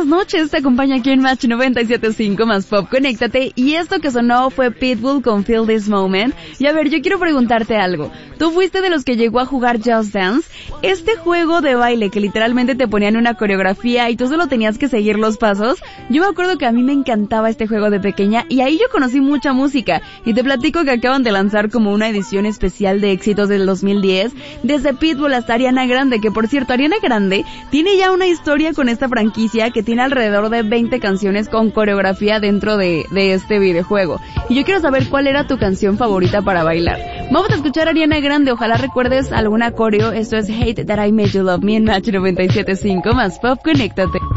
buenas noches, te acompaña aquí en Match 97.5 más Pop, conéctate, y esto que sonó fue Pitbull con Feel This Moment. Y a ver, yo quiero preguntarte algo, ¿tú fuiste de los que llegó a jugar Just Dance? Este juego de baile que literalmente te ponían una coreografía y tú solo tenías que seguir los pasos. Yo me acuerdo que a mí me encantaba este juego de pequeña y ahí yo conocí mucha música, y te platico que acaban de lanzar como una edición especial de éxitos del 2010, desde Pitbull hasta Ariana Grande, que por cierto, Ariana Grande tiene ya una historia con esta franquicia que tiene alrededor de 20 canciones con coreografía dentro de este videojuego. Y yo quiero saber cuál era tu canción favorita para bailar. Vamos a escuchar a Ariana Grande, ojalá recuerdes alguna coreo. Esto es Hate That I Made You Love Me en Match 97.5 más Pop, conéctate.